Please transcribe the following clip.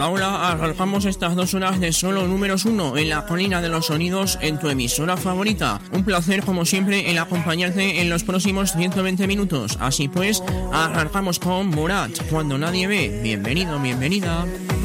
Hola, hola, arrancamos estas 2 horas de solo números 1 en la colina de los sonidos en tu emisora favorita. Un placer, como siempre, el acompañarte en los próximos 120 minutos. Así pues, arrancamos con Morat, Cuando nadie ve. Bienvenido, bienvenida.